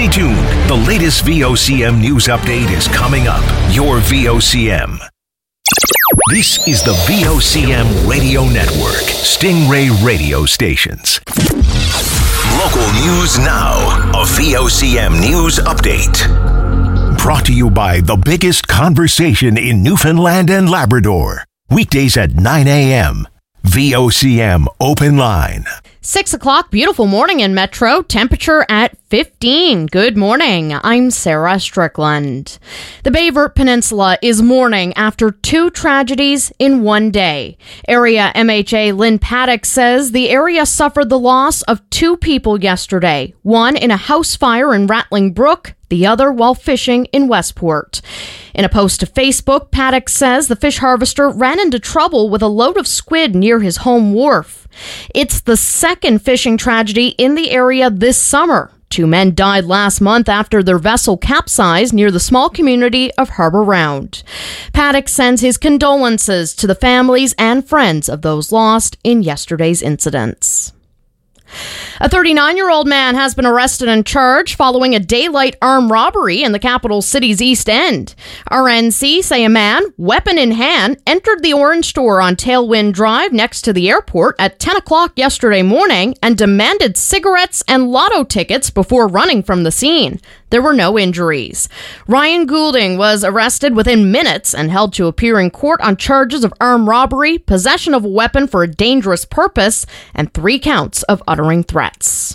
Stay tuned. The latest VOCM news update is coming up. Your VOCM. This is the VOCM Radio Network, Stingray radio stations. Local news now. A VOCM news update. Brought to you by the biggest conversation in Newfoundland and Labrador. Weekdays at 9 a.m. VOCM Open Line. 6 o'clock, beautiful morning in Metro. Temperature at 15. Good morning. I'm Sarah Strickland. The Bayvert Peninsula is mourning after two tragedies in one day. Area MHA Lynn Paddock says the area suffered the loss of two people yesterday, one in a house fire in Rattling Brook, the other while fishing in Westport. In a post to Facebook, Paddock says the fish harvester ran into trouble with a load of squid near his home wharf. It's the second fishing tragedy in the area this summer. Two men died last month after their vessel capsized near the small community of Harbour Round. Paddock sends his condolences to the families and friends of those lost in yesterday's incidents. A 39-year-old man has been arrested and charged following a daylight armed robbery in the capital city's East End. RNC say a man, weapon in hand, entered the Orange Store on Tailwind Drive next to the airport at 10 o'clock yesterday morning and demanded cigarettes and lotto tickets before running from the scene. There were no injuries. Ryan Goulding was arrested within minutes and held to appear in court on charges of armed robbery, possession of a weapon for a dangerous purpose, and 3 counts of uttering threats.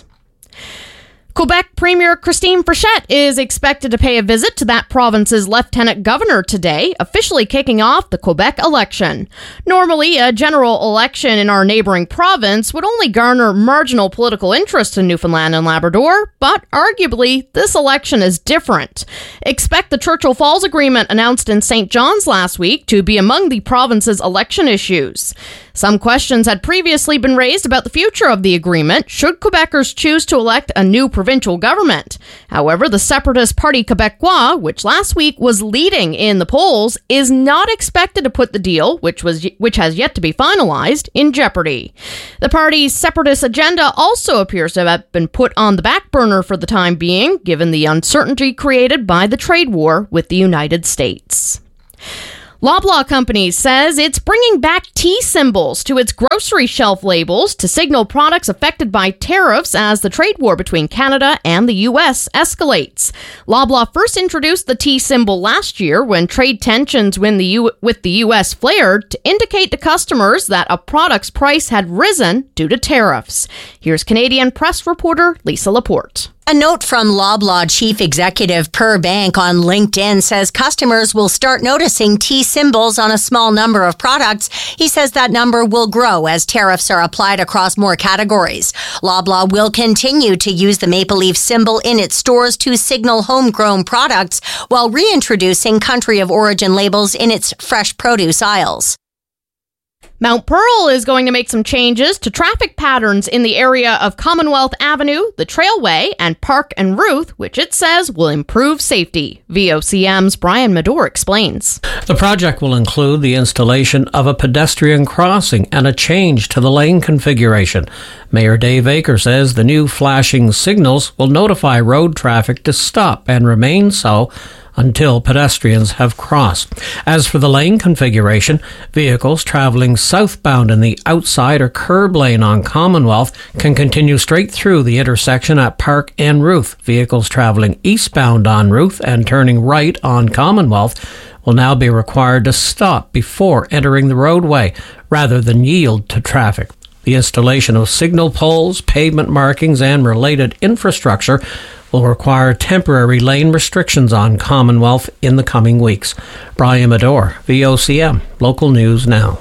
Quebec Premier Christine Frechette is expected to pay a visit to that province's lieutenant governor today, officially kicking off the Quebec election. Normally, a general election in our neighboring province would only garner marginal political interest in Newfoundland and Labrador, but arguably, this election is different. Expect the Churchill Falls Agreement announced in St. John's last week to be among the province's election issues. Some questions had previously been raised about the future of the agreement should Quebecers choose to elect a new provincial government. However, the separatist Parti Québécois, which last week was leading in the polls, is not expected to put the deal, which has yet to be finalized, in jeopardy. The party's separatist agenda also appears to have been put on the back burner for the time being, given the uncertainty created by the trade war with the United States. Loblaw Companies says it's bringing back T symbols to its grocery shelf labels to signal products affected by tariffs as the trade war between Canada and the U.S. escalates. Loblaw first introduced the T symbol last year when trade tensions with the U.S. flared to indicate to customers that a product's price had risen due to tariffs. Here's Canadian press reporter Lisa Laporte. A note from Loblaw Chief Executive Per Bank on LinkedIn says customers will start noticing T symbols on a small number of products. He says that number will grow as tariffs are applied across more categories. Loblaw will continue to use the maple leaf symbol in its stores to signal homegrown products while reintroducing country of origin labels in its fresh produce aisles. Mount Pearl is going to make some changes to traffic patterns in the area of Commonwealth Avenue, the Trailway, and Park and Ruth, which it says will improve safety. VOCM's Brian Medor explains. The project will include the installation of a pedestrian crossing and a change to the lane configuration. Mayor Dave Aker says the new flashing signals will notify road traffic to stop and remain so until pedestrians have crossed. As for the lane configuration, vehicles traveling southbound in the outside or curb lane on Commonwealth can continue straight through the intersection at Park and Ruth. Vehicles traveling eastbound on Ruth and turning right on Commonwealth will now be required to stop before entering the roadway rather than yield to traffic. The installation of signal poles, pavement markings, and related infrastructure will require temporary lane restrictions on Commonwealth in the coming weeks. Brian Medor, VOCM, Local News Now.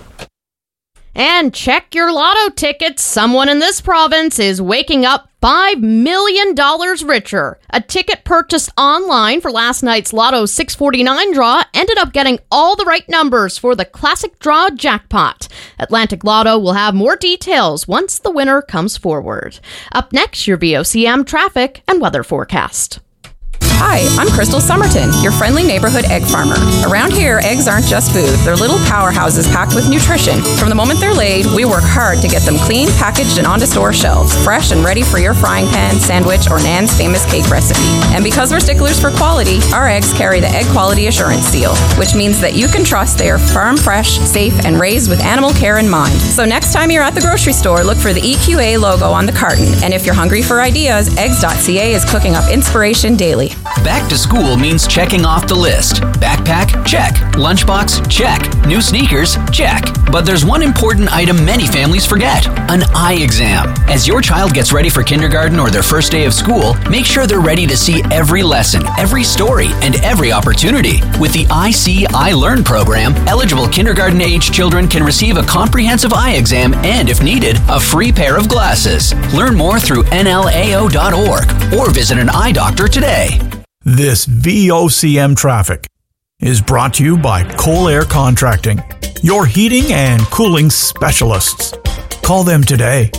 And check your lotto tickets. Someone in this province is waking up $5 million richer. A ticket purchased online for last night's Lotto 649 draw ended up getting all the right numbers for the classic draw jackpot. Atlantic Lotto will have more details once the winner comes forward. Up next, your VOCM traffic and weather forecast. Hi, I'm Crystal Somerton, your friendly neighborhood egg farmer. Around here, eggs aren't just food. They're little powerhouses packed with nutrition. From the moment they're laid, we work hard to get them clean, packaged, and onto store shelves, fresh and ready for your frying pan, sandwich, or Nan's famous cake recipe. And because we're sticklers for quality, our eggs carry the Egg Quality Assurance Seal, which means that you can trust they are farm fresh, safe, and raised with animal care in mind. So next time you're at the grocery store, look for the EQA logo on the carton. And if you're hungry for ideas, eggs.ca is cooking up inspiration daily. Back to school means checking off the list. Backpack? Check. Lunchbox? Check. New sneakers? Check. But there's one important item many families forget: an eye exam. As your child gets ready for kindergarten or their first day of school, make sure they're ready to see every lesson, every story, and every opportunity. With the I See, I Learn program, eligible kindergarten-age children can receive a comprehensive eye exam and, if needed, a free pair of glasses. Learn more through nlao.org or visit an eye doctor today. This VOCM traffic is brought to you by Coal Air Contracting, your heating and cooling specialists. Call them today.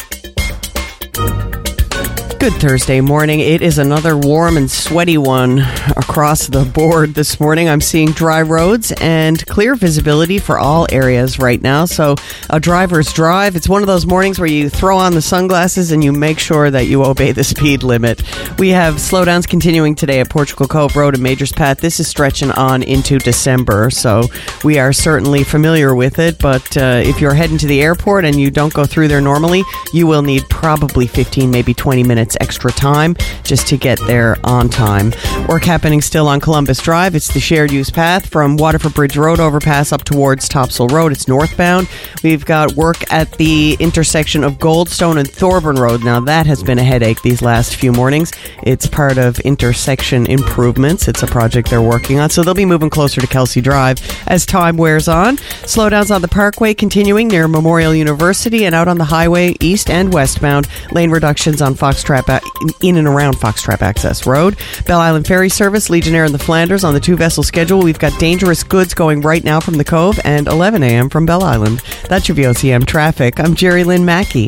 Good Thursday morning. It is another warm and sweaty one across the board this morning. I'm seeing dry roads and clear visibility for all areas right now. So a driver's drive. It's one of those mornings where you throw on the sunglasses and you make sure that you obey the speed limit. We have slowdowns continuing today at Portugal Cove Road and Majors Path. This is stretching on into December, so we are certainly familiar with it. But if you're heading to the airport and you don't go through there normally, you will need probably 15, maybe 20 minutes extra time just to get there on time. Work happening still on Columbus Drive. It's the shared use path from Waterford Bridge Road overpass up towards Topsail Road. It's northbound. We've got work at the intersection of Goldstone and Thorburn Road. Now that has been a headache these last few mornings. It's part of intersection improvements. It's a project they're working on, so they'll be moving closer to Kelsey Drive as time wears on. Slowdowns on the Parkway continuing near Memorial University and out on the highway east and westbound. Lane reductions on Foxtrap in and around Foxtrap Access Road. Bell Island Ferry Service, Legionnaire and the Flanders on the two-vessel schedule. We've got dangerous goods going right now from the Cove and 11 a.m. from Bell Island. That's your VOCM traffic. I'm Jerry Lynn Mackey.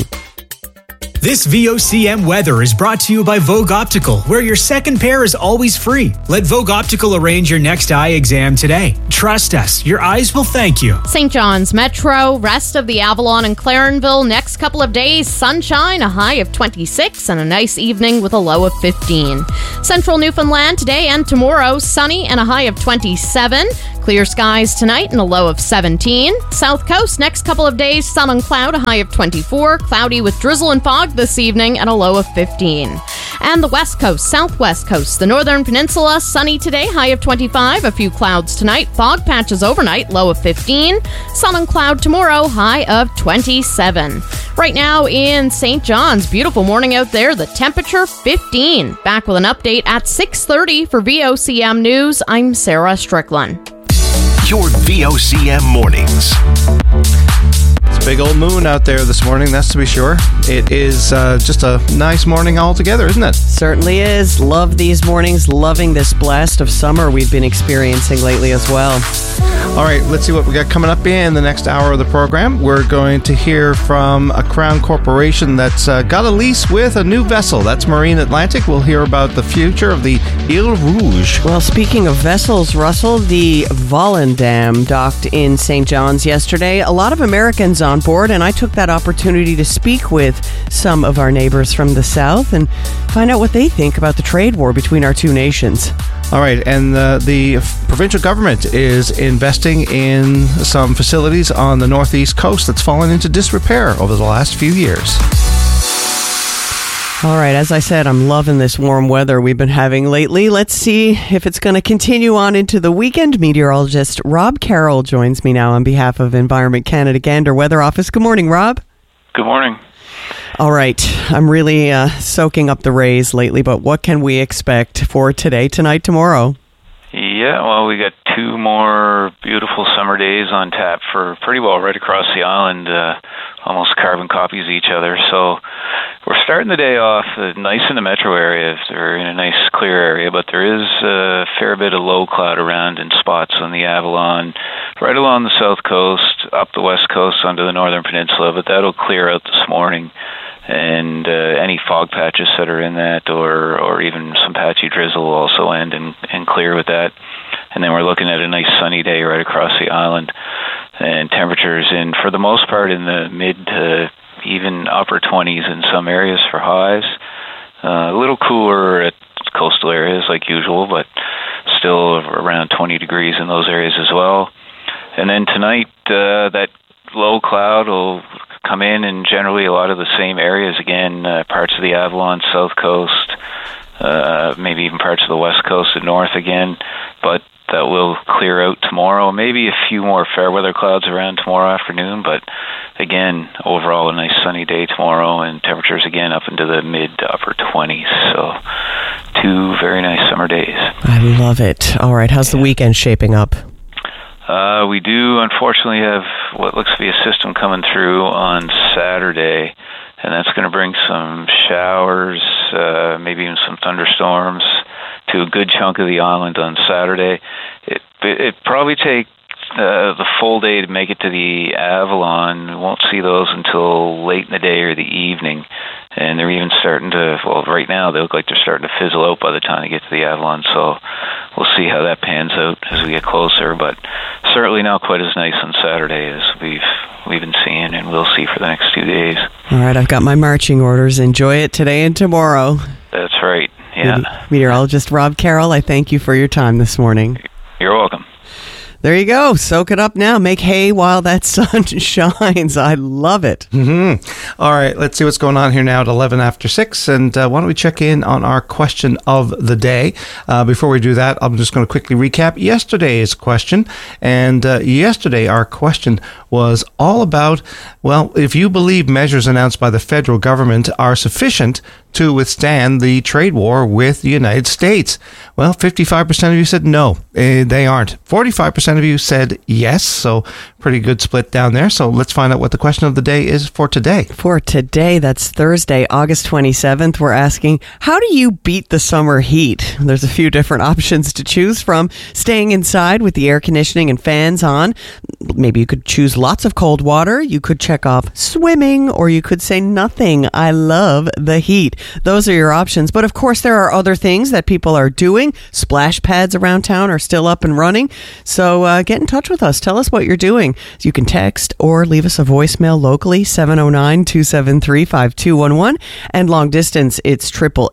This VOCM weather is brought to you by Vogue Optical, where your second pair is always free. Let Vogue Optical arrange your next eye exam today. Trust us, your eyes will thank you. St. John's Metro, rest of the Avalon and Clarenville, next couple of days, sunshine, a high of 26, and a nice evening with a low of 15. Central Newfoundland today and tomorrow, sunny and a high of 27. Clear skies tonight and a low of 17. South Coast, next couple of days, sun and cloud, a high of 24. Cloudy with drizzle and fog this evening and a low of 15. And the West Coast, Southwest Coast, the Northern Peninsula, sunny today, high of 25. A few clouds tonight, fog patches overnight, low of 15. Sun and cloud tomorrow, high of 27. Right now in St. John's, beautiful morning out there, the temperature 15. Back with an update at 6:30 for VOCM News. I'm Sarah Strickland. Your VOCM mornings. It's a big old moon out there this morning, that's to be sure. It is just a nice morning altogether, isn't it? Certainly is. Love these mornings. Loving this blast of summer we've been experiencing lately as well. All right, let's see what we got coming up in the next hour of the program. We're going to hear from a Crown Corporation that's got a lease with a new vessel. That's Marine Atlantic. We'll hear about the future of the Ile Rouge. Well, speaking of vessels, Russell, the Volendam docked in St. John's yesterday. A lot of Americans on board, and I took that opportunity to speak with some of our neighbors from the south and find out what they think about the trade war between our two nations. All right, and the provincial government is investing in some facilities on the northeast coast that's fallen into disrepair over the last few years. All right, as I said, I'm loving this warm weather we've been having lately. Let's see if it's going to continue on into the weekend. Meteorologist Rob Carroll joins me now on behalf of Environment Canada Gander Weather Office. Good morning, Rob. Good morning. All right, I'm really soaking up the rays lately, but what can we expect for today, tonight, tomorrow? Yeah, well, we got 2 more beautiful summer days on tap for pretty well right across the island, almost carbon copies of each other. So we're starting the day off nice in the metro area. They're in a nice clear area, but there is a fair bit of low cloud around in spots on the Avalon, right along the south coast, up the west coast onto the northern peninsula, but that'll clear out this morning. and any fog patches that are in that, or even some patchy drizzle will also end and clear with that. And then we're looking at a nice sunny day right across the island, and temperatures for the most part in the mid to even upper 20s in some areas for highs. A little cooler at coastal areas like usual, but still around 20 degrees in those areas as well. And then tonight, that low cloud will come in, and generally a lot of the same areas again, parts of the Avalon, South Coast, maybe even parts of the West Coast and North again, but that will clear out tomorrow. Maybe a few more fair weather clouds around tomorrow afternoon, but again, overall a nice sunny day tomorrow, and temperatures again up into the mid to upper 20s. So 2 very nice summer days. I love it. All right, how's the weekend shaping up? We do unfortunately have what looks to be a system coming through on Saturday, and that's going to bring some showers, maybe even some thunderstorms to a good chunk of the island on Saturday. It probably take the full day to make it to the Avalon. We won't see those until late in the day or the evening, and they're even starting to, well, right now they look like they're starting to fizzle out by the time they get to the Avalon, so we'll see how that pans out as we get closer, but certainly not quite as nice on Saturday as we've been seeing and we'll see for the next 2 days. All right, I've got my marching orders. Enjoy it today and tomorrow. That's right, yeah. Meteorologist Rob Carroll, I thank you for your time this morning. You're welcome. There you go. Soak it up now. Make hay while that sun shines. I love it. Mm-hmm. All right, let's see what's going on here now at 11 after 6. And why don't we check in on our question of the day? Before we do that, I'm just going to quickly recap yesterday's question. And yesterday, our question was all about, well, if you believe measures announced by the federal government are sufficient to withstand the trade war with the United States. Well, 55% of you said no, they aren't. 45% of you said yes, so pretty good split down there. So let's find out what the question of the day is for today. For today, that's Thursday, August 27th, we're asking, how do you beat the summer heat? There's a few different options to choose from. Staying inside with the air conditioning and fans on. Maybe you could choose lots of cold water. You could check off swimming, or you could say nothing. I love the heat. Those are your options. But of course, there are other things that people are doing. Splash pads around town are still up and running. So get in touch with us. Tell us what you're doing. You can text or leave us a voicemail locally, 709-273-5211. And long distance, it's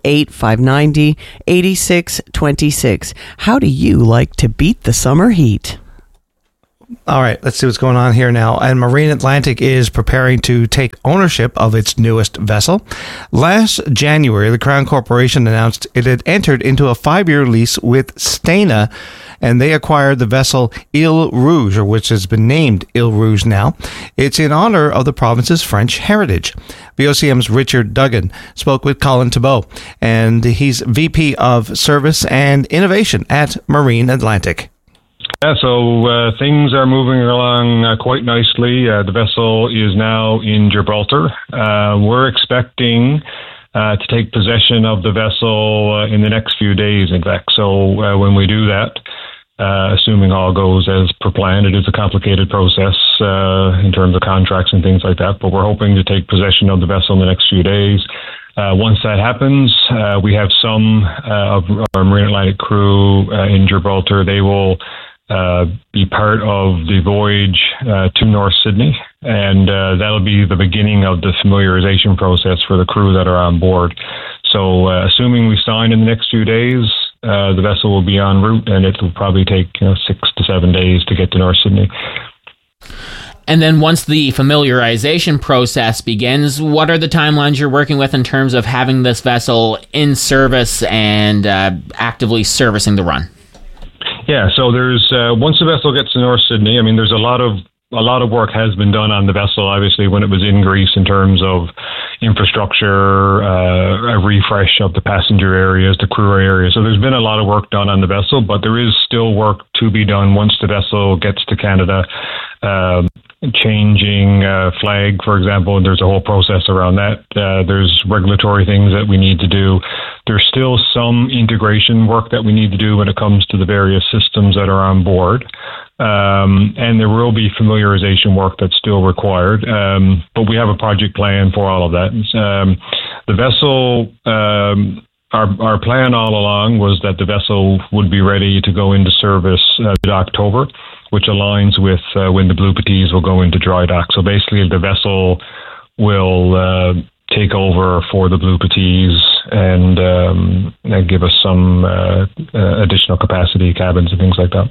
888-590-8626. How do you like to beat the summer heat? All right, let's see what's going on here now. And Marine Atlantic is preparing to take ownership of its newest vessel. Last January, the Crown Corporation announced it had entered into a 5-year lease with Stena, and they acquired the vessel Ile Rouge, or which has been named Ile Rouge now. It's in honor of the province's French heritage. VOCM's Richard Duggan spoke with Colin Thibault, and he's VP of Service and Innovation at Marine Atlantic. Yeah, so things are moving along quite nicely. The vessel is now in Gibraltar. We're expecting to take possession of the vessel in the next few days, in fact. So when we do that, assuming all goes as per plan, it is a complicated process in terms of contracts and things like that, but we're hoping to take possession of the vessel in the next few days. Once that happens, we have some of our Marine Atlantic crew in Gibraltar. They will be part of the voyage to North Sydney, and that'll be the beginning of the familiarization process for the crew that are on board. So assuming we sign in the next few days, the vessel will be en route, and it will probably take 6 to 7 days to get to North Sydney. And then once the familiarization process begins, what are the timelines you're working with in terms of having this vessel in service and actively servicing the run? Yeah, so there's once the vessel gets to North Sydney, I mean, there's a lot of work has been done on the vessel, obviously, when it was in Greece in terms of infrastructure, a refresh of the passenger areas, the crew areas. So there's been a lot of work done on the vessel, but there is still work to be done once the vessel gets to Canada. Changing flag, for example, there's a whole process around that. There's regulatory things that we need to do. There's still some integration work that we need to do when it comes to the various systems that are on board. And there will be familiarization work that's still required. But we have a project plan for all of that. The vessel, our plan all along was that the vessel would be ready to go into service mid-October, which aligns with when the Blue Petite will go into dry dock. So basically the vessel will take over for the Blue Petite and give us some additional capacity, cabins and things like that.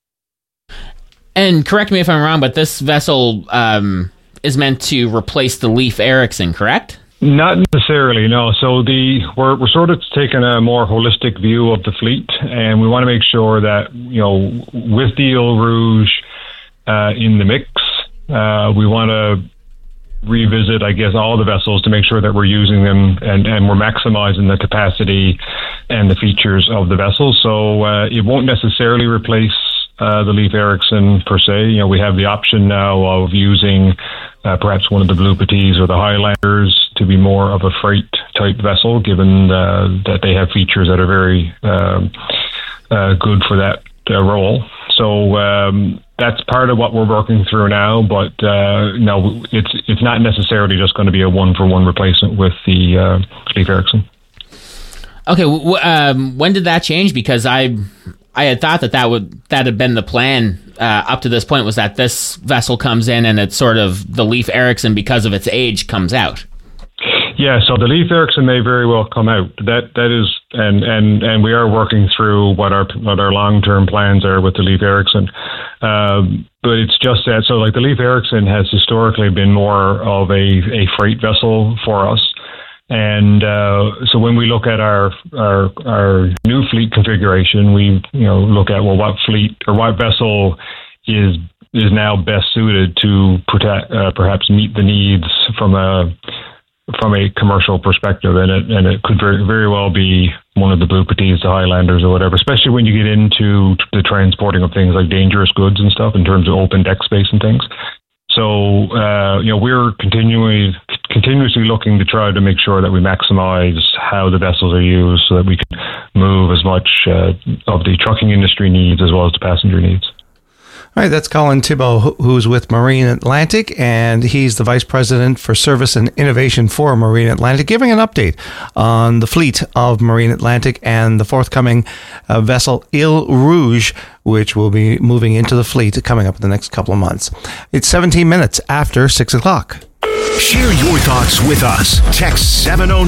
And correct me if I'm wrong, but this vessel is meant to replace the Leif Erikson, correct? Not necessarily, no. So we're sort of taking a more holistic view of the fleet, and we want to make sure that, with the Ile Rouge in the mix, we want to revisit, I guess, all the vessels to make sure that we're using them and we're maximizing the capacity and the features of the vessel. So it won't necessarily replace the Leif Erikson per se. We have the option now of using perhaps one of the Blue Petites or the Highlanders to be more of a freight type vessel, given that they have features that are very good for that role. So that's part of what we're working through now, but no, it's not necessarily just going to be a one-for-one replacement with the Leif Erikson. Okay, when did that change? Because I had thought that had been the plan up to this point, was that this vessel comes in and it's sort of the Leif Erikson, because of its age, comes out. Yeah, so the Leif Erikson may very well come out. That is, and we are working through what our long-term plans are with the Leif Erikson. But it's just that, so like the Leif Erikson has historically been more of a freight vessel for us. And so when we look at our new fleet configuration, we look at, well, what fleet or what vessel is now best suited to perhaps meet the needs from a commercial perspective, and it could very, very well be one of the Blue Petites, the Highlanders, or whatever. Especially when you get into the transporting of things like dangerous goods and stuff in terms of open deck space and things. So we're continuously looking to try to make sure that we maximize how the vessels are used, so that we can move as much of the trucking industry needs as well as the passenger needs. All right, that's Colin Thibault, who's with Marine Atlantic, and he's the Vice President for Service and Innovation for Marine Atlantic, giving an update on the fleet of Marine Atlantic and the forthcoming vessel Ile Rouge, which will be moving into the fleet coming up in the next couple of months. It's 17 minutes after 6 o'clock. Share your thoughts with us. Text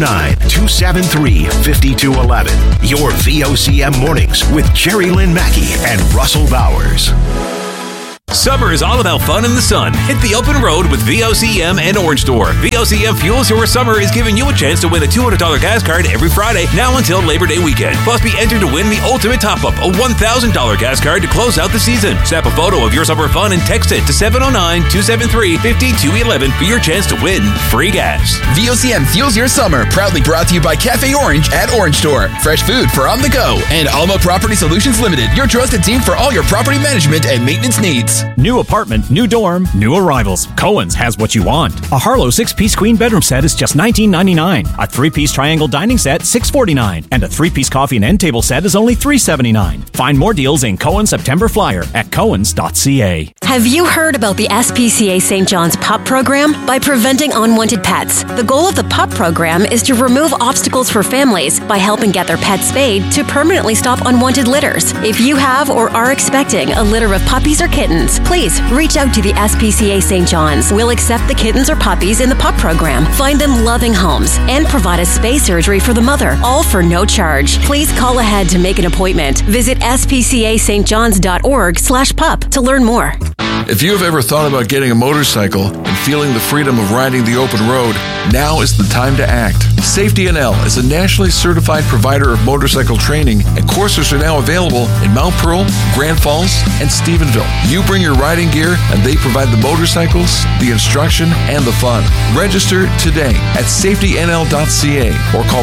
709-273-5211. Your VOCM mornings with Jerry Lynn Mackey and Russell Bowers. Summer is all about fun in the sun. Hit the open road with VOCM and Orange Store. VOCM Fuels Your Summer is giving you a chance to win a $200 gas card every Friday, now until Labor Day weekend. Plus, be entered to win the ultimate top-up, a $1,000 gas card to close out the season. Snap a photo of your summer fun and text it to 709-273-5211 for your chance to win free gas. VOCM Fuels Your Summer, proudly brought to you by Cafe Orange at Orange Store. Fresh food for on the go. And Alma Property Solutions Limited, your trusted team for all your property management and maintenance needs. New apartment, new dorm, new arrivals. Cohen's has what you want. A Harlow 6-piece queen bedroom set is just $19.99. A 3-piece triangle dining set, $6.49. And a 3-piece coffee and end table set is only $3.79. Find more deals in Cohen's September Flyer at cohens.ca. Have you heard about the SPCA St. John's PUP program? By preventing unwanted pets. The goal of the PUP program is to remove obstacles for families by helping get their pets spayed to permanently stop unwanted litters. If you have or are expecting a litter of puppies or kittens, please reach out to the SPCA St. John's. We'll accept the kittens or puppies in the PUP program, find them loving homes, and provide a spay surgery for the mother, all for no charge. Please call ahead to make an appointment. Visit spcastjohns.org/pup to learn more. If you have ever thought about getting a motorcycle and feeling the freedom of riding the open road, now is the time to act. Safety NL is a nationally certified provider of motorcycle training, and courses are now available in Mount Pearl, Grand Falls, and Stephenville. You bring your riding gear, and they provide the motorcycles, the instruction, and the fun. Register today at safetynl.ca or call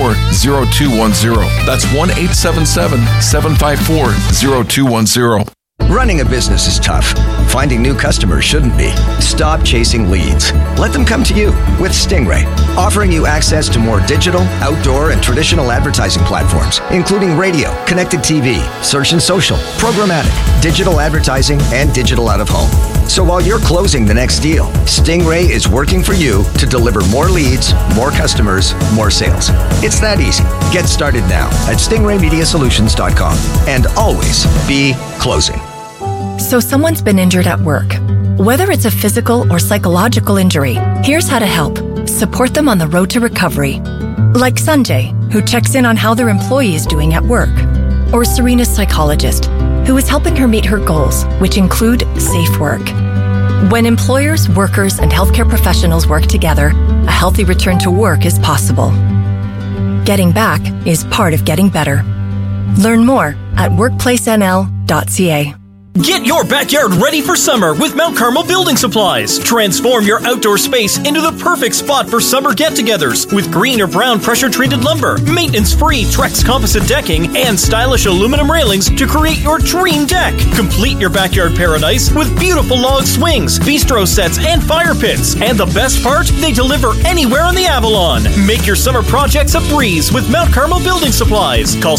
1-877-754-0210. That's 1-877-754-0210. Running a business is tough. Finding new customers shouldn't be. Stop chasing leads. Let them come to you with Stingray, offering you access to more digital, outdoor, and traditional advertising platforms, including radio, connected TV, search and social, programmatic, digital advertising, and digital out-of-home. So while you're closing the next deal, Stingray is working for you to deliver more leads, more customers, more sales. It's that easy. Get started now at stingraymediasolutions.com and always be closing. So someone's been injured at work. Whether it's a physical or psychological injury, here's how to help. Support them on the road to recovery. Like Sanjay, who checks in on how their employee is doing at work. Or Serena's psychologist, who is helping her meet her goals, which include safe work. When employers, workers, and healthcare professionals work together, a healthy return to work is possible. Getting back is part of getting better. Learn more at workplacenl.ca. Get your backyard ready for summer with Mount Carmel Building Supplies. Transform your outdoor space into the perfect spot for summer get-togethers with green or brown pressure-treated lumber, maintenance-free Trex composite decking, and stylish aluminum railings to create your dream deck. Complete your backyard paradise with beautiful log swings, bistro sets, and fire pits. And the best part, they deliver anywhere on the Avalon. Make your summer projects a breeze with Mount Carmel Building Supplies. Call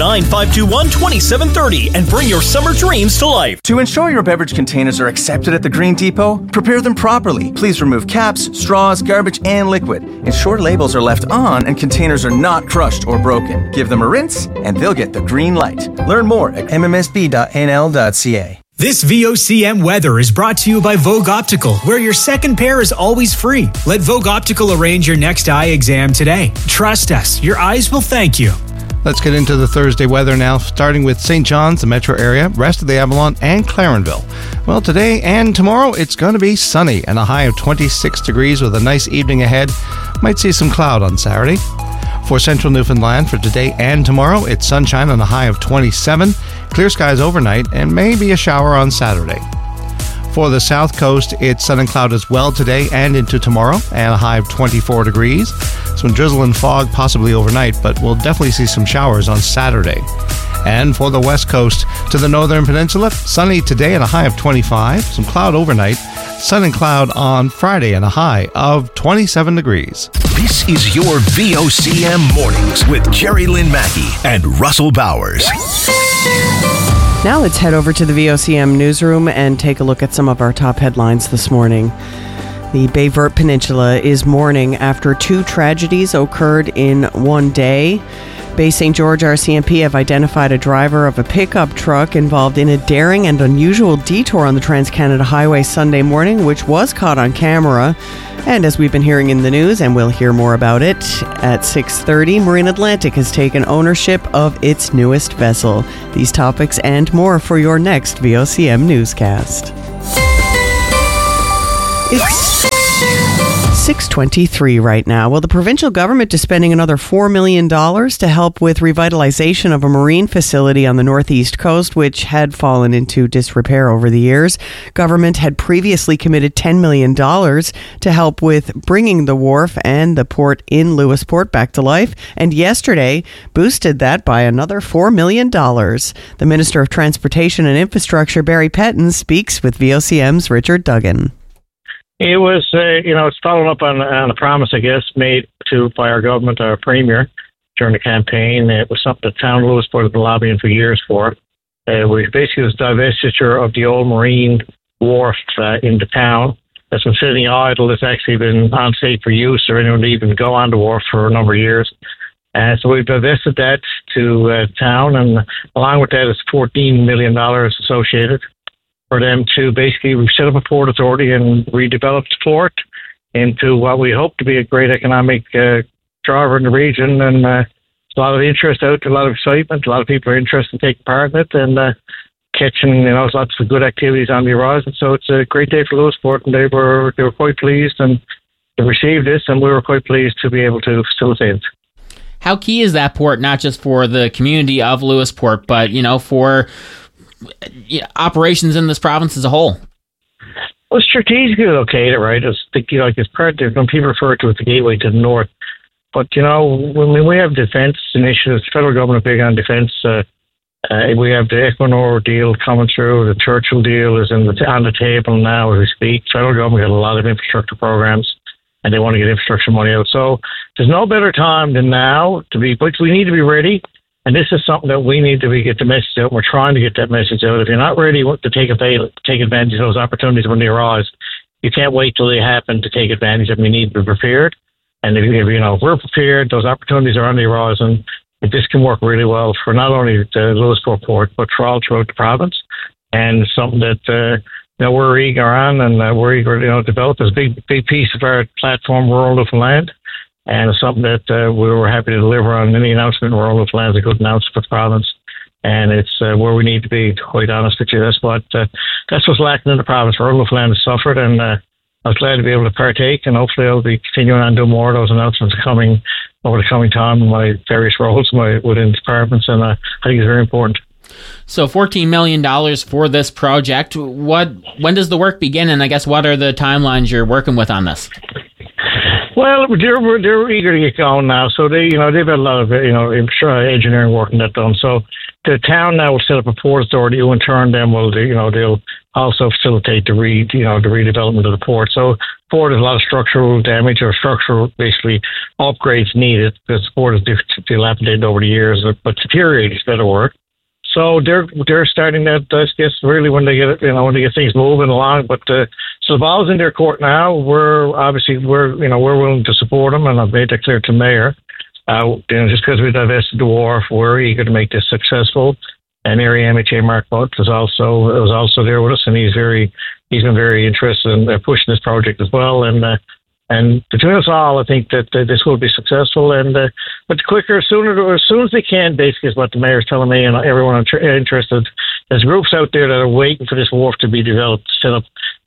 709-521-2730 and bring your summer dreams to life. To ensure your beverage containers are accepted at the Green Depot, prepare them properly. Please remove caps, straws, garbage, and liquid. Ensure labels are left on and containers are not crushed or broken. Give them a rinse, and they'll get the green light. Learn more at mmsb.nl.ca. This VOCM weather is brought to you by Vogue Optical, where your second pair is always free. Let Vogue Optical arrange your next eye exam today. Trust us, your eyes will thank you. Let's get into the Thursday weather now, starting with St. John's, the metro area, rest of the Avalon, and Clarenville. Well, today and tomorrow, it's going to be sunny and a high of 26 degrees with a nice evening ahead. Might see some cloud on Saturday. For central Newfoundland, for today and tomorrow, it's sunshine and a high of 27, clear skies overnight, and maybe a shower on Saturday. For the south coast, it's sun and cloud as well today and into tomorrow, and a high of 24 degrees. Some drizzle and fog possibly overnight, but we'll definitely see some showers on Saturday. And for the west coast to the northern peninsula, sunny today and a high of 25. Some cloud overnight, sun and cloud on Friday and a high of 27 degrees. This is your VOCM Mornings with Jerry Lynn Mackey and Russell Bowers. Now let's head over to the VOCM newsroom and take a look at some of our top headlines this morning. The Bay Verte Peninsula is mourning after two tragedies occurred in one day. Bay St. George RCMP have identified a driver of a pickup truck involved in a daring and unusual detour on the Trans-Canada Highway Sunday morning, which was caught on camera. And as we've been hearing in the news, and we'll hear more about it, at 6:30, Marine Atlantic has taken ownership of its newest vessel. These topics and more for your next VOCM newscast. It's 6:23 right now. Well, the provincial government is spending another $4 million to help with revitalization of a marine facility on the northeast coast, which had fallen into disrepair over the years. Government had previously committed $10 million to help with bringing the wharf and the port in Lewisport back to life, and yesterday boosted that by another $4 million. The Minister of Transportation and Infrastructure, Barry Pettin, speaks with VOCM's Richard Duggan. It was, it's following up on a promise, I guess, made by our government, our premier, during the campaign. It was something the town of Lewisport had been lobbying for years for. Which basically was divestiture of the old marine wharf in the town. That's been sitting idle. It's actually been unsafe for use or anyone to even go on the wharf for a number of years. So we've divested that to town, and along with that is $14 million associated for them to basically set up a port authority and redevelop the port into what we hope to be a great economic driver in the region. And a lot of interest out, a lot of excitement, a lot of people are interested in taking part in it and catching, lots of good activities on the horizon. So it's a great day for Lewisport, and they were quite pleased and they received this, and we were quite pleased to be able to facilitate it. How key is that port, not just for the community of Lewisport, but, for operations in this province as a whole? Well, strategically located, right? It's part of, when people refer to it, the gateway to the north. But, when we have defence initiatives, the federal government is big on defence We have the Equinor deal coming through. The Churchill deal is on the table now as we speak. Federal government got a lot of infrastructure programs, and they want to get infrastructure money out. So there's no better time than now to be. But we need to be ready, and this is something that we need to get the message out. We're trying to get that message out. If you're not ready to take advantage of those opportunities when they arise, you can't wait till they happen to take advantage of them. You need to be prepared. And if we're prepared, those opportunities are on the horizon. This can work really well for not only the Lewisporte port, but for all throughout the province. And something that we're eager on, and we're eager to develop this big piece of our platform, rural Newfoundland. And it's something that we were happy to deliver on. Any announcement in rural Newfoundland is a good announcement for the province. And it's where we need to be, to be quite honest with you. That's what's lacking in the province. Rural Newfoundland has suffered, and I was glad to be able to partake, and hopefully I'll be continuing on doing more of those announcements over the coming time in my various roles within departments, and I think it's very important. So $14 million for this project. When does the work begin, and I guess what are the timelines you're working with on this? Well, they're eager to get going now. So they've had a lot of engineering work and that done. So the town now will set up a port authority, who in turn then will they'll also facilitate the redevelopment of the port. So port has a lot of structural damage or structural basically upgrades needed because the port is dilapidated over the years, but deteriorated is better word. So they're starting that. I guess really when they get things moving along. But so the ball's in their court now. We're willing to support them, and I've made that clear to the mayor. Just because we divested the wharf, we're eager to make this successful. And Mary MHA Mark Butt was also there with us, and he's been very interested in pushing this project as well. And between us all, I think that this will be successful. And but as soon as they can, basically, is what the mayor's telling me, and everyone interested. There's groups out there that are waiting for this wharf to be developed, to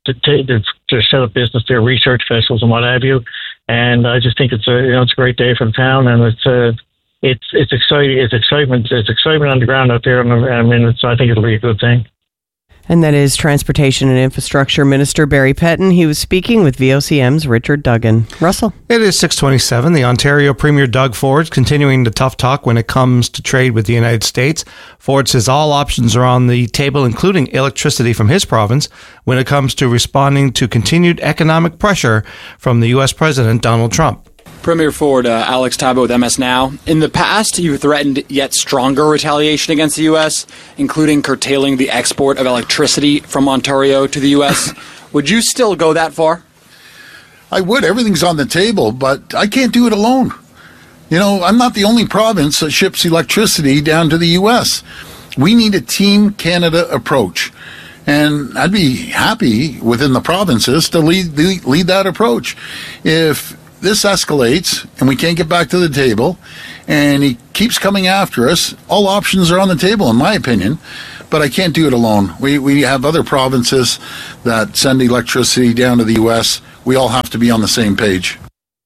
set up business there, research vessels and what have you. And I just think it's a great day for the town, and it's exciting. It's excitement. It's excitement on the ground out there, and I think it'll be a good thing. And that is Transportation and Infrastructure Minister Barry Pettin. He was speaking with VOCM's Richard Duggan. Russell. It is 6:27. The Ontario Premier Doug Ford continuing the tough talk when it comes to trade with the United States. Ford says all options are on the table, including electricity from his province, when it comes to responding to continued economic pressure from the U.S. President Donald Trump. Premier Ford, Alex Tabo with MS Now. In the past, you threatened yet stronger retaliation against the U.S., including curtailing the export of electricity from Ontario to the U.S. Would you still go that far? I would. Everything's on the table, but I can't do it alone. I'm not the only province that ships electricity down to the U.S. We need a Team Canada approach. And I'd be happy within the provinces to lead that approach. If this escalates and we can't get back to the table and he keeps coming after us, all options are on the table, in my opinion, but I can't do it alone. We have other provinces that send electricity down to the U.S. We all have to be on the same page.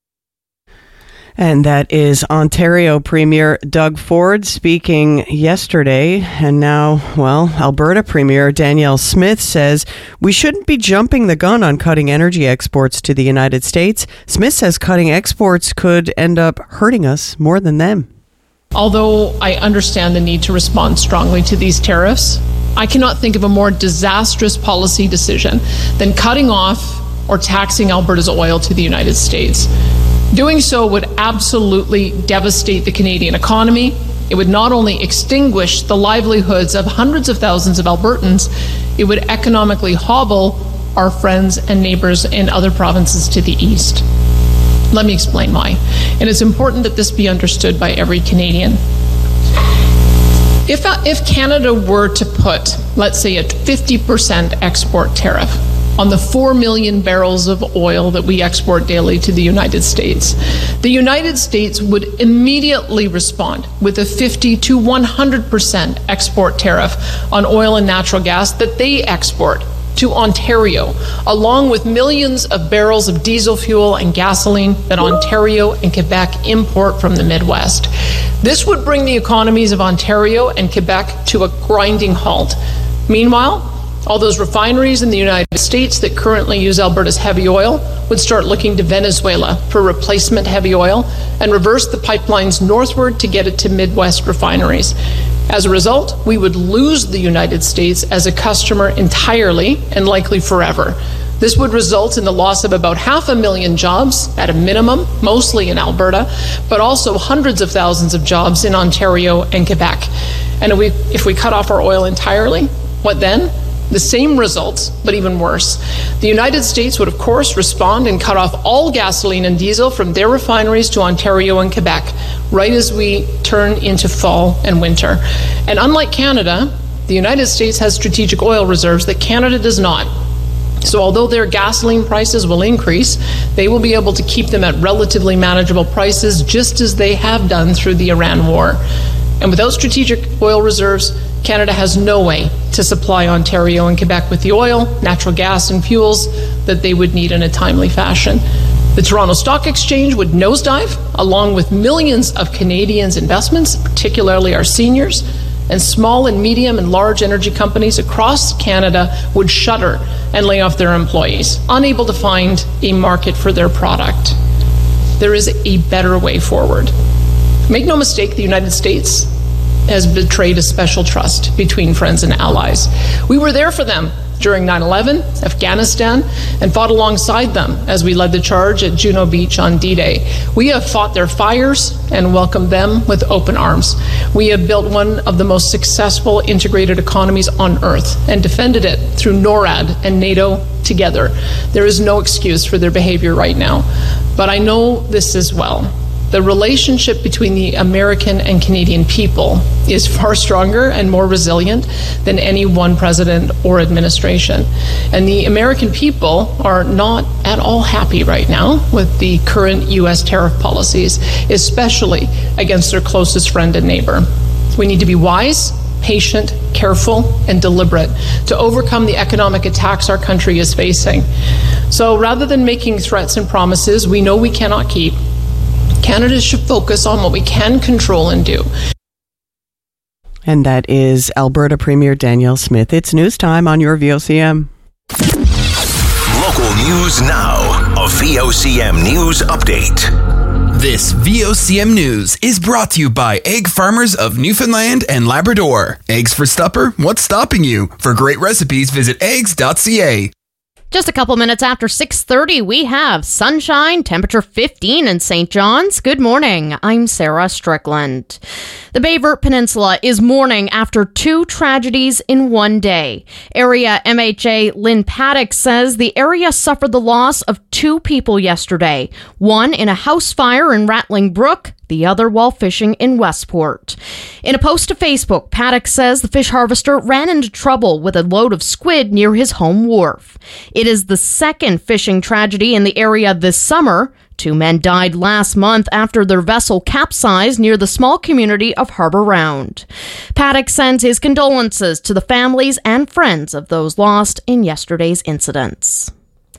And that is Ontario Premier Doug Ford speaking yesterday. And now, Alberta Premier Danielle Smith says we shouldn't be jumping the gun on cutting energy exports to the United States. Smith says cutting exports could end up hurting us more than them. Although I understand the need to respond strongly to these tariffs, I cannot think of a more disastrous policy decision than cutting off or taxing Alberta's oil to the United States. Doing so would absolutely devastate the Canadian economy. It would not only extinguish the livelihoods of hundreds of thousands of Albertans, it would economically hobble our friends and neighbors in other provinces to the east. Let me explain why. And it's important that this be understood by every Canadian. If Canada were to put, let's say, a 50% export tariff on the 4 million barrels of oil that we export daily to the United States, the United States would immediately respond with a 50 to 100% export tariff on oil and natural gas that they export to Ontario, along with millions of barrels of diesel fuel and gasoline that Ontario and Quebec import from the Midwest. This would bring the economies of Ontario and Quebec to a grinding halt. Meanwhile, all those refineries in the United States that currently use Alberta's heavy oil would start looking to Venezuela for replacement heavy oil and reverse the pipelines northward to get it to Midwest refineries. As a result, we would lose the United States as a customer entirely and likely forever. This would result in the loss of about 500,000 jobs at a minimum, mostly in Alberta, but also hundreds of thousands of jobs in Ontario and Quebec. And if we cut off our oil entirely, what then? The same results, but even worse. The United States would, of course, respond and cut off all gasoline and diesel from their refineries to Ontario and Quebec, right as we turn into fall and winter. And unlike Canada, the United States has strategic oil reserves that Canada does not. So although their gasoline prices will increase, they will be able to keep them at relatively manageable prices, just as they have done through the Iran war. And without strategic oil reserves, Canada has no way to supply Ontario and Quebec with the oil, natural gas, and fuels that they would need in a timely fashion. The Toronto Stock Exchange would nosedive, along with millions of Canadians' investments, particularly our seniors, and small and medium and large energy companies across Canada would shutter and lay off their employees, unable to find a market for their product. There is a better way forward. Make no mistake, the United States has betrayed a special trust between friends and allies. We were there for them during 9/11, Afghanistan, and fought alongside them as we led the charge at Juno Beach on D-Day. We have fought their fires and welcomed them with open arms. We have built one of the most successful integrated economies on earth and defended it through NORAD and NATO together. There is no excuse for their behavior right now, but I know this as well. The relationship between the American and Canadian people is far stronger and more resilient than any one president or administration. And the American people are not at all happy right now with the current U.S. tariff policies, especially against their closest friend and neighbor. We need to be wise, patient, careful, and deliberate to overcome the economic attacks our country is facing. So rather than making threats and promises we know we cannot keep, Canada should focus on what we can control and do. And that is Alberta Premier Danielle Smith. It's news time on your VOCM. Local news now. A VOCM news update. This VOCM news is brought to you by Egg Farmers of Newfoundland and Labrador. Eggs for supper? What's stopping you? For great recipes, visit eggs.ca. Just a couple minutes after 6:30, we have sunshine, temperature 15 in St. John's. Good morning. I'm Sarah Strickland. The Bayvert Peninsula is mourning after two tragedies in one day. Area MHA Lynn Paddock says the area suffered the loss of two people yesterday, one in a house fire in Rattling Brook, the other while fishing in Westport. In a post to Facebook, Paddock says the fish harvester ran into trouble with a load of squid near his home wharf. It is the second fishing tragedy in the area this summer. Two men died last month after their vessel capsized near the small community of Harbour Round. Paddock sends his condolences to the families and friends of those lost in yesterday's incidents.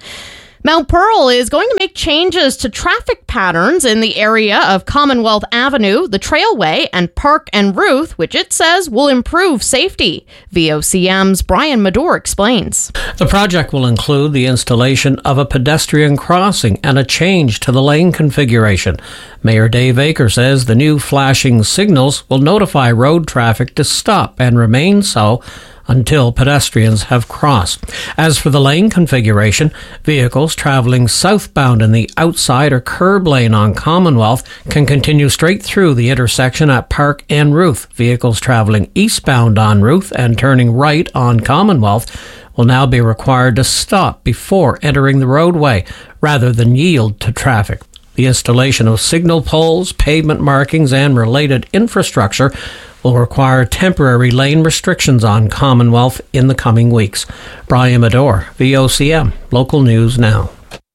Mount Pearl is going to make changes to traffic patterns in the area of Commonwealth Avenue, the Trailway, and Park and Ruth, which it says will improve safety. VOCM's Brian Madore explains. The project will include the installation of a pedestrian crossing and a change to the lane configuration. Mayor Dave Aker says the new flashing signals will notify road traffic to stop and remain so until pedestrians have crossed. As for the lane configuration, vehicles traveling southbound in the outside or curb lane on Commonwealth can continue straight through the intersection at Park and Ruth. Vehicles traveling eastbound on Ruth and turning right on Commonwealth will now be required to stop before entering the roadway rather than yield to traffic. The installation of signal poles, pavement markings, and related infrastructure will require temporary lane restrictions on Commonwealth in the coming weeks. Brian Madore, VOCM, Local News Now.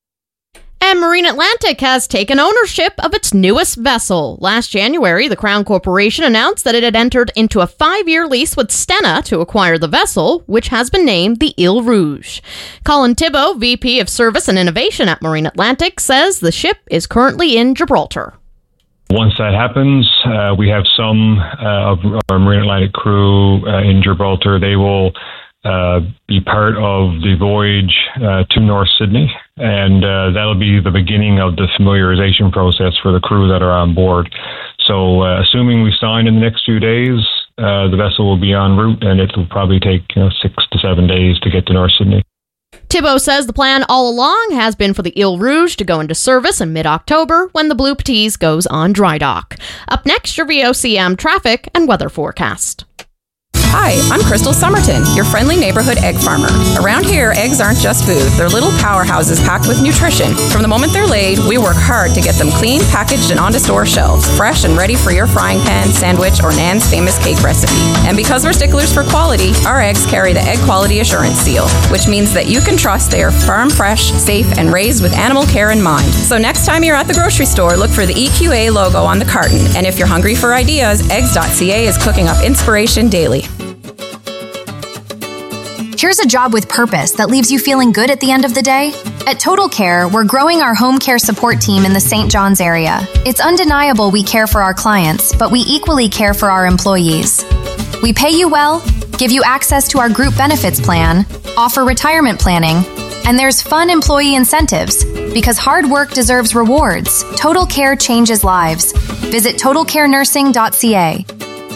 And Marine Atlantic has taken ownership of its newest vessel. Last January, the Crown Corporation announced that it had entered into a 5-year lease with Stena to acquire the vessel, which has been named the Ile Rouge. Colin Thibault, VP of Service and Innovation at Marine Atlantic, says the ship is currently in Gibraltar. Once that happens, we have some of our Marine Atlantic crew in Gibraltar. They will be part of the voyage to North Sydney, and that'll be the beginning of the familiarization process for the crew that are on board. So assuming we sign in the next few days, the vessel will be en route, and it will probably take 6 to 7 days to get to North Sydney. Thibault says the plan all along has been for the Ile Rouge to go into service in mid-October when the Blue Petite goes on dry dock. Up next, your VOCM traffic and weather forecast. Hi, I'm Crystal Somerton, your friendly neighborhood egg farmer. Around here, eggs aren't just food. They're little powerhouses packed with nutrition. From the moment they're laid, we work hard to get them clean, packaged, and onto store shelves, fresh and ready for your frying pan, sandwich, or Nan's famous cake recipe. And because we're sticklers for quality, our eggs carry the Egg Quality Assurance Seal, which means that you can trust they are farm fresh, safe, and raised with animal care in mind. So next time you're at the grocery store, look for the EQA logo on the carton. And if you're hungry for ideas, eggs.ca is cooking up inspiration daily. Here's a job with purpose that leaves you feeling good at the end of the day. At Total Care, we're growing our home care support team in the St. John's area. It's undeniable we care for our clients, but we equally care for our employees. We pay you well, give you access to our group benefits plan, offer retirement planning, and there's fun employee incentives. Because hard work deserves rewards, Total Care changes lives. Visit totalcarenursing.ca.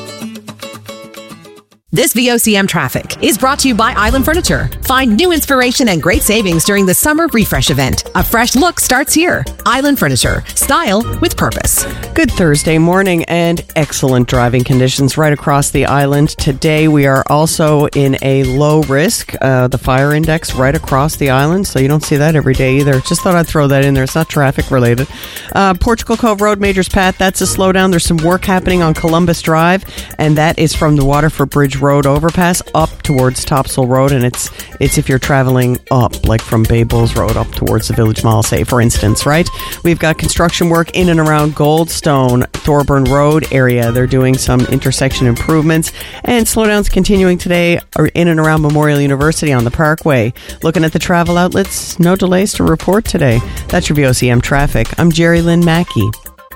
This VOCM traffic is brought to you by Island Furniture. Find new inspiration and great savings during the Summer Refresh event. A fresh look starts here. Island Furniture. Style with purpose. Good Thursday morning and excellent driving conditions right across the island. Today we are also in a low risk, the fire index right across the island, so you don't see that every day either. Just thought I'd throw that in there. It's not traffic related. Portugal Cove Road, Majors Path, that's a slowdown. There's some work happening on Columbus Drive, and that is from the Waterford Bridge Road overpass up towards Topsail Road, and it's if you're traveling up, like from Bay Bulls Road up towards the Village Mall, say, for instance, right? We've got construction work in and around Goldstone, Thorburn Road area. They're doing some intersection improvements, and slowdowns continuing today are in and around Memorial University on the Parkway. Looking at the travel outlets, no delays to report today. That's your VOCM traffic. I'm Jerry Lynn Mackey.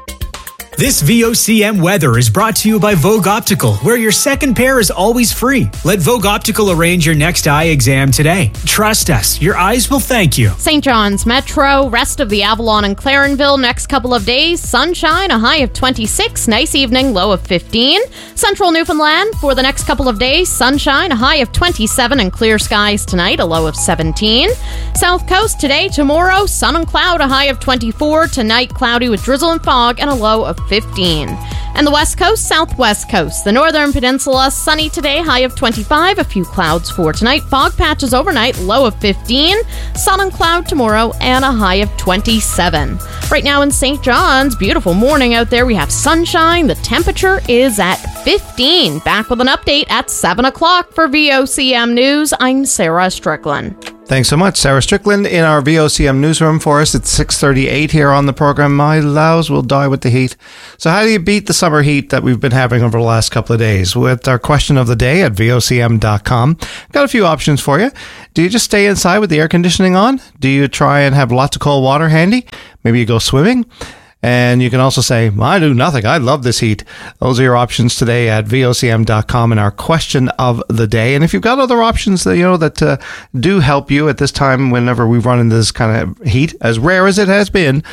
This VOCM weather is brought to you by Vogue Optical, where your second pair is always free. Let Vogue Optical arrange your next eye exam today. Trust us, your eyes will thank you. St. John's Metro, rest of the Avalon and Clarenville, next couple of days, sunshine, a high of 26, nice evening, low of 15. Central Newfoundland, for the next couple of days, sunshine, a high of 27 and clear skies tonight, a low of 17. South Coast, today, tomorrow, sun and cloud, a high of 24, tonight, cloudy with drizzle and fog, and a low of 15. And the West Coast, Southwest Coast, the Northern Peninsula, sunny today, high of 25, a few clouds for tonight, fog patches overnight, low of 15, sun and cloud tomorrow, and a high of 27. Right now in St. John's, beautiful morning out there. We have sunshine. The temperature is at 15. Back with an update at 7 o'clock for VOCM News. I'm Sarah Strickland. Thanks so much, Sarah Strickland, in our VOCM newsroom for us. It's 6:38 here on the program. My lows will die with the heat. So how do you beat the summer heat that we've been having over the last couple of days? With our question of the day at VOCM.com, got a few options for you. Do you just stay inside with the air conditioning on? Do you try and have lots of cold water handy? Maybe you go swimming? And you can also say, I do nothing. I love this heat. Those are your options today at VOCM.com in our question of the day. And if you've got other options that, that do help you at this time whenever we run into this kind of heat, as rare as it has been,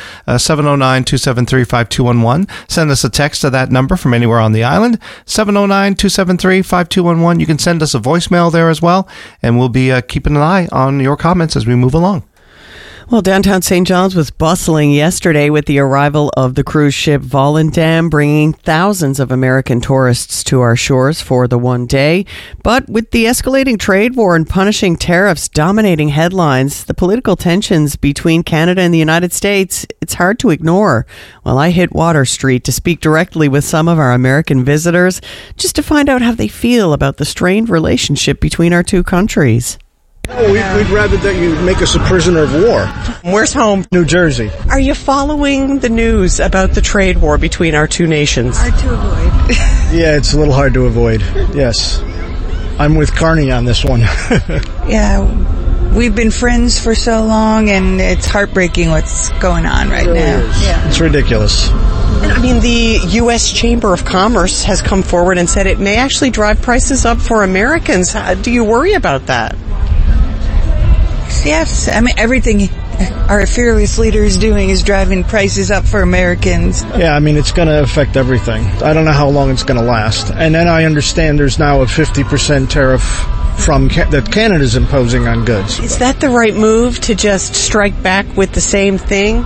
709-273-5211. Send us a text to that number from anywhere on the island, 709-273-5211. You can send us a voicemail there as well, and we'll be keeping an eye on your comments as we move along. Well, downtown St. John's was bustling yesterday with the arrival of the cruise ship Volendam, bringing thousands of American tourists to our shores for the one day. But with the escalating trade war and punishing tariffs dominating headlines, the political tensions between Canada and the United States, it's hard to ignore. Well, I hit Water Street to speak directly with some of our American visitors just to find out how they feel about the strained relationship between our two countries. Oh, we'd rather that you make us a prisoner of war. Where's home? New Jersey. Are you following the news about the trade war between our two nations? Hard to avoid. Yeah, it's a little hard to avoid. Yes. I'm with Carney on this one. Yeah, we've been friends for so long, and it's heartbreaking what's going on right now. Yeah. It's ridiculous. And, I mean, the U.S. Chamber of Commerce has come forward and said it may actually drive prices up for Americans. Do you worry about that? Yes, I mean, everything our fearless leader is doing is driving prices up for Americans. Yeah, I mean, it's going to affect everything. I don't know how long it's going to last. And then I understand there's now a 50% tariff that Canada's imposing on goods. Is that the right move to just strike back with the same thing?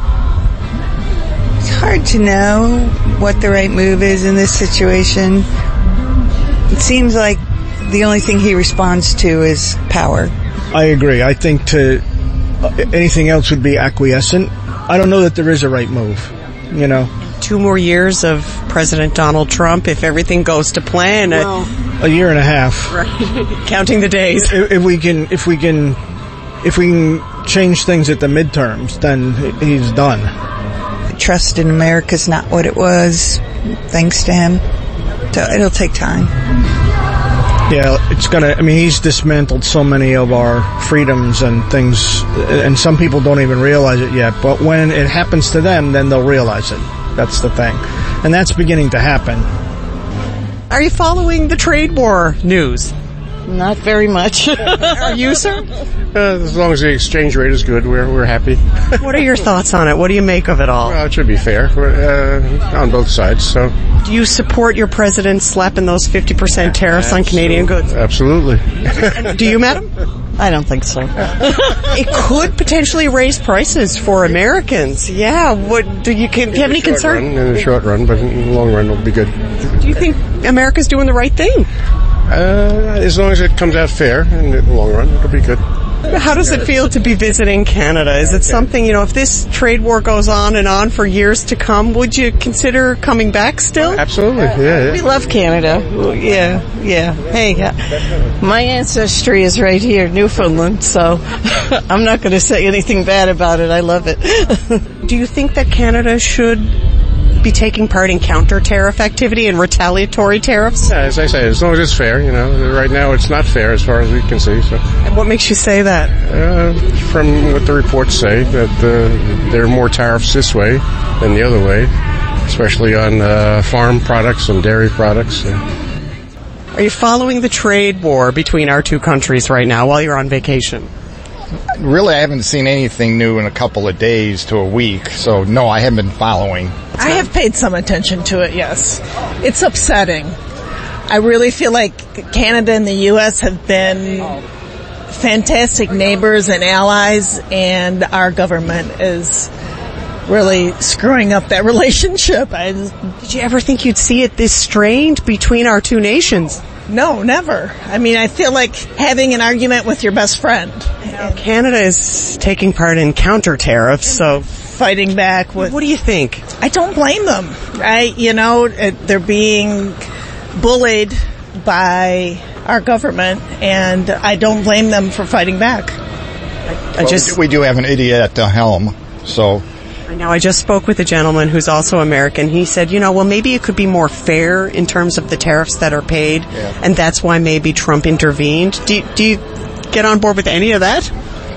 It's hard to know what the right move is in this situation. It seems like the only thing he responds to is power. I agree. I think anything else would be acquiescent. I don't know that there is a right move, 2 more years of President Donald Trump, if everything goes to plan. A year and a half. Right. Counting the days. If we can change things at the midterms, then he's done. Trust in America's not what it was, thanks to him. So it'll take time. Yeah, he's dismantled so many of our freedoms and things, and some people don't even realize it yet, but when it happens to them, then they'll realize it. That's the thing. And that's beginning to happen. Are you following the trade war news? Not very much. Are you, sir? As long as the exchange rate is good, we're happy. What are your thoughts on it? What do you make of it all? Well, it should be fair on both sides. So, do you support your president slapping those 50% tariffs on Canadian goods? Absolutely. Do you, madam? I don't think so. It could potentially raise prices for Americans. Yeah. Do you have any concern? In the short run, but in the long run, it'll be good. Do you think America's doing the right thing? As long as it comes out fair in the long run, it'll be good. How does it feel to be visiting Canada? Is it something, if this trade war goes on and on for years to come, would you consider coming back still? Absolutely, yeah. We love Canada. Yeah. Hey, my ancestry is right here, Newfoundland, so I'm not going to say anything bad about it. I love it. Do you think that Canada should be taking part in counter-tariff activity and retaliatory tariffs? Yeah, as I say, as long as it's fair, right now it's not fair as far as we can see. So. And what makes you say that? From what the reports say, that there are more tariffs this way than the other way, especially on farm products and dairy products. Are you following the trade war between our two countries right now while you're on vacation? Really, I haven't seen anything new in a couple of days to a week, so no, I haven't been following. I have paid some attention to it, yes. It's upsetting. I really feel like Canada and the U.S. have been fantastic neighbors and allies, and our government is really screwing up that relationship. Did you ever think you'd see it this strained between our two nations? No, never. I mean, I feel like having an argument with your best friend. Canada is taking part in counter tariffs, so fighting back with. What do you think? I don't blame them. They're being bullied by our government, and I don't blame them for fighting back. We do have an idiot at the helm, so. Now, I just spoke with a gentleman who's also American. He said, maybe it could be more fair in terms of the tariffs that are paid, and that's why maybe Trump intervened. Do you get on board with any of that?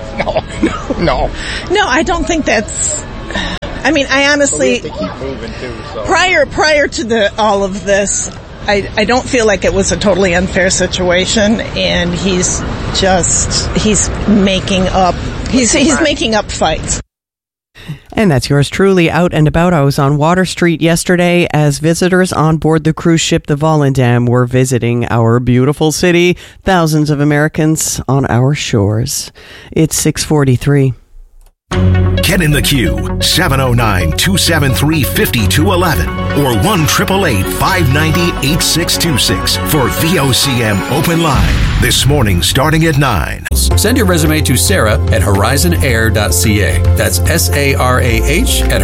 No. No, I don't think that's... I mean, I honestly... But we have to keep moving too, so. Prior to all of this, I don't feel like it was a totally unfair situation, and he's making up fights. And that's yours truly out and about. I was on Water Street yesterday as visitors on board the cruise ship the Volendam were visiting our beautiful city. Thousands of Americans on our shores. It's 6:43. Get in the queue, 709-273-5211 or 1-888-590-8626 for VOCM Open Line. This morning starting at 9. Send your resume to Sarah at horizonair.ca. That's SARAH at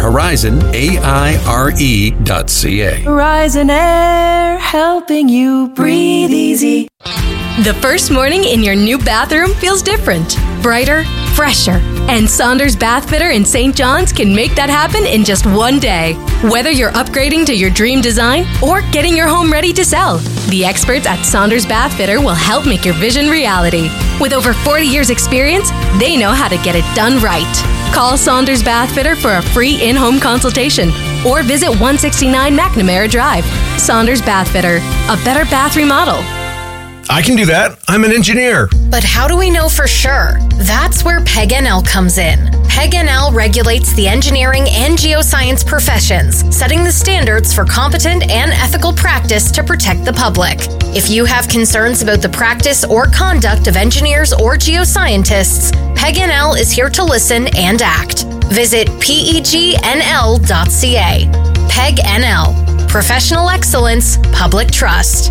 horizonaire.ca. Horizon Air, helping you breathe easy. The first morning in your new bathroom feels different, brighter, fresher. And Saunders Bath Fitter in St. John's can make that happen in just one day. Whether you're upgrading to your dream design or getting your home ready to sell, the experts at Saunders Bath Fitter will help make your vision reality. With over 40 years experience, they know how to get it done right. Call Saunders Bath Fitter for a free in-home consultation or visit 169 McNamara Drive. Saunders Bath Fitter, a better bath remodel. I can do that. I'm an engineer. But how do we know for sure? That's where PEG-NL comes in. PEG-NL regulates the engineering and geoscience professions, setting the standards for competent and ethical practice to protect the public. If you have concerns about the practice or conduct of engineers or geoscientists, PEG-NL is here to listen and act. Visit pegnl.ca. PEG-NL. Professional excellence, public trust.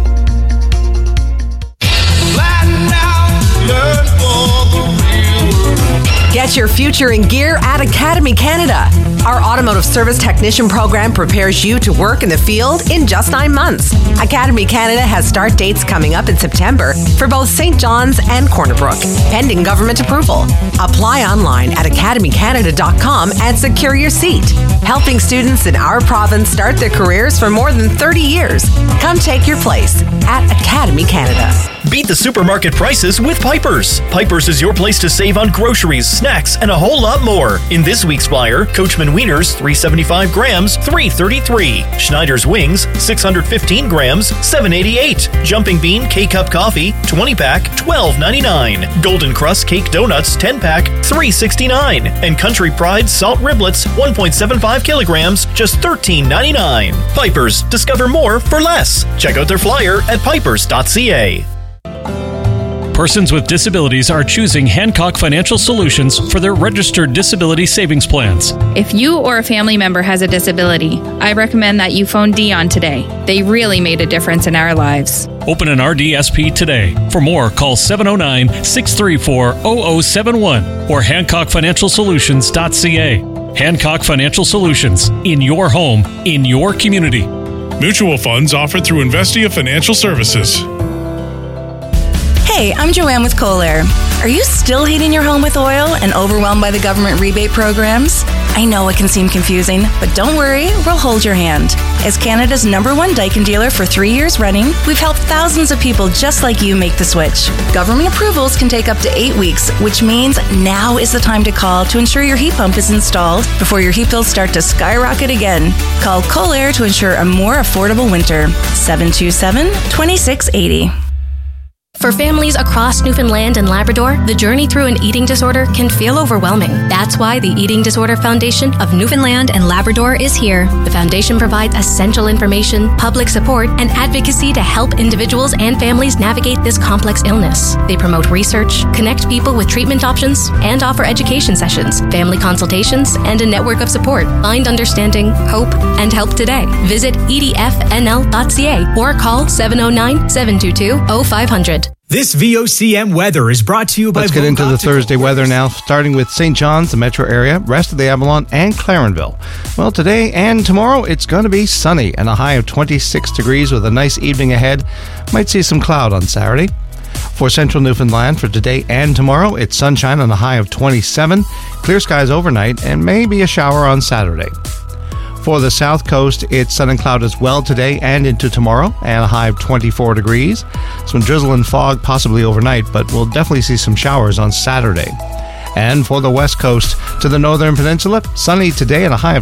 Get your future in gear at Academy Canada. Our automotive service technician program prepares you to work in the field in just 9 months. Academy Canada has start dates coming up in September for both St. John's and Corner Brook, pending government approval. Apply online at academycanada.com and secure your seat. Helping students in our province start their careers for more than 30 years. Come take your place at Academy Canada. Beat the supermarket prices with Piper's. Piper's is your place to save on groceries, snacks, and a whole lot more. In this week's flyer, Coachman Wieners, 375 grams, $3.33. Schneider's Wings, 615 grams, $7.88. Jumping Bean K-Cup Coffee, 20-pack, $12.99. Golden Crust Cake Donuts, 10-pack, $3.69. And Country Pride Salt Riblets, 1.75 kilograms, just $13.99. Piper's, discover more for less. Check out their flyer at pipers.ca. Persons with disabilities are choosing Hancock Financial Solutions for their registered disability savings plans. If you or a family member has a disability, I recommend that you phone Dion today. They really made a difference in our lives. Open an RDSP today. For more, call 709-634-0071 or HancockFinancialSolutions.ca. Hancock Financial Solutions. In your home, in your community. Mutual funds offered through Investia Financial Services. Hey, I'm Joanne with Kohler. Are you still heating your home with oil and overwhelmed by the government rebate programs? I know it can seem confusing, but don't worry, we'll hold your hand. As Canada's #1 Daikin dealer for 3 years running, we've helped thousands of people just like you make the switch. Government approvals can take up to 8 weeks, which means now is the time to call to ensure your heat pump is installed before your heat bills start to skyrocket again. Call Kohler to ensure a more affordable winter. 727-2680. For families across Newfoundland and Labrador, the journey through an eating disorder can feel overwhelming. That's why the Eating Disorder Foundation of Newfoundland and Labrador is here. The foundation provides essential information, public support, and advocacy to help individuals and families navigate this complex illness. They promote research, connect people with treatment options, and offer education sessions, family consultations, and a network of support. Find understanding, hope, and help today. Visit edfnl.ca or call 709-722-0500. This VOCM weather is brought to you by Let's get into the Thursday weather now, starting with St. John's, the metro area, rest of the Avalon, and Clarenville. Well, today and tomorrow, it's going to be sunny and a high of 26 degrees with a nice evening ahead. Might see some cloud on Saturday. For central Newfoundland, for today and tomorrow, it's sunshine and a high of 27, clear skies overnight, and maybe a shower on Saturday. For the south coast, it's sun and cloud as well today and into tomorrow, and a high of 24 degrees. Some drizzle and fog possibly overnight, but we'll definitely see some showers on Saturday. And for the west coast to the northern peninsula, sunny today and a high of